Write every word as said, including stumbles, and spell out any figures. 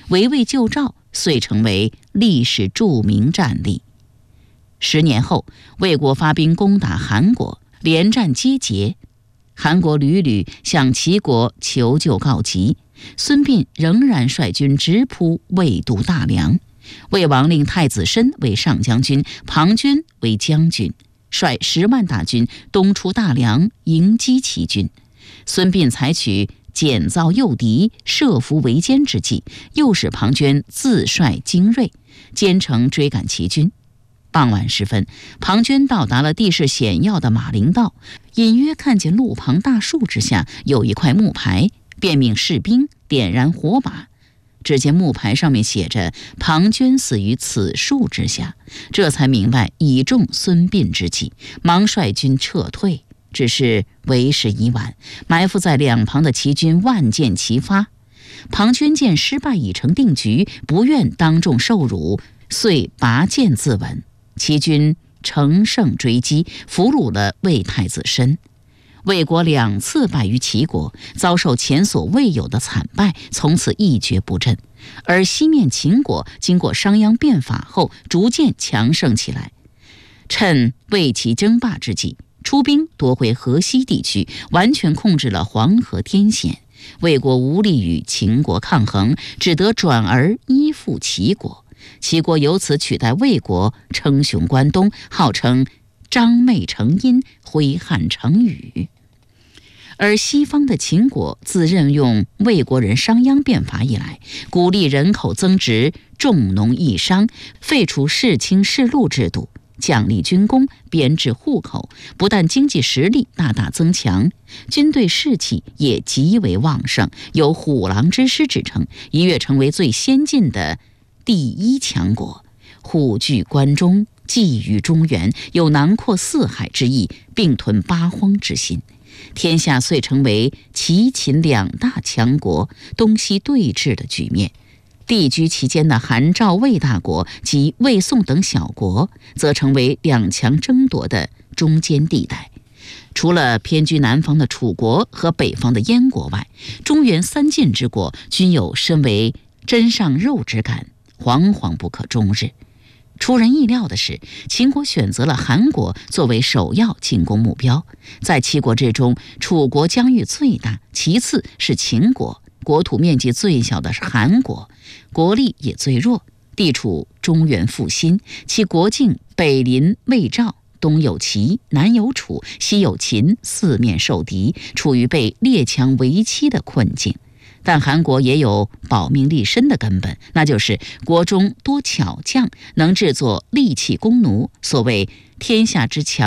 围魏救赵遂成为历史著名战例。十年后，魏国发兵攻打韩国，连战皆捷，韩国屡屡向齐国求救告急，孙膑仍然率军直扑魏都大梁。魏王令太子申为上将军，庞涓为将军，率十万大军东出大梁迎击齐军。孙膑采取减造诱敌、设伏围歼之计，诱使庞涓自率精锐，兼程追赶齐军。傍晚时分，庞涓到达了地势险要的马陵道，隐约看见路旁大树之下有一块木牌，便命士兵点燃火把。只见木牌上面写着庞涓死于此树之下，这才明白已中孙膑之计，忙率军撤退。只是为时已晚，埋伏在两旁的齐军万箭齐发。庞涓见失败已成定局，不愿当众受辱，遂拔剑自刎。齐军乘胜追击，俘虏了魏太子申。魏国两次败于齐国，遭受前所未有的惨败，从此一蹶不振。而西面秦国经过商鞅变法后，逐渐强盛起来，趁魏齐争霸之际，出兵夺回河西地区，完全控制了黄河天险。魏国无力与秦国抗衡，只得转而依附齐国。齐国由此取代魏国，称雄关东，号称张媚成阴，挥汗成雨。而西方的秦国自任用魏国人商鞅变法以来，鼓励人口增值，重农抑商，废除世卿世禄制度，奖励军功，编制户口，不但经济实力大大增强，军队士气也极为旺盛，有虎狼之师之称，一跃成为最先进的第一强国。虎踞关中，觊觎中原，有囊括四海之意，并吞八荒之心。天下遂成为齐秦两大强国东西对峙的局面。地居其间的韩赵魏大国及魏宋等小国，则成为两强争夺的中间地带。除了偏居南方的楚国和北方的燕国外，中原三晋之国均有身为针上肉之感，惶惶不可终日。出人意料的是，秦国选择了韩国作为首要进攻目标。在七国之中，楚国疆域最大，其次是秦国，国土面积最小的是韩国，国力也最弱。地处中原腹心，其国境北临魏赵，东有齐，南有楚，西有秦，四面受敌，处于被列强围欺的困境。但韩国也有保命立身的根本，那就是国中多巧匠，能制作利器弓弩。所谓天下之强